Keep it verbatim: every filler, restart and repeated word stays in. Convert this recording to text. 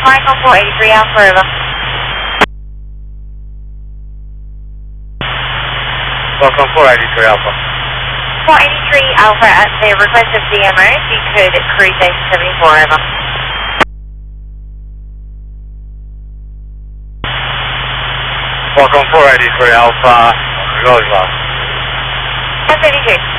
Michael four eighty-three Alpha, over. Welcome four eighty-three Alpha. four eighty-three Alpha at the request of D M O, if you could cruise station seventy-four, over. Welcome four eighty-three Alpha, Roosevelt. one thirty-two.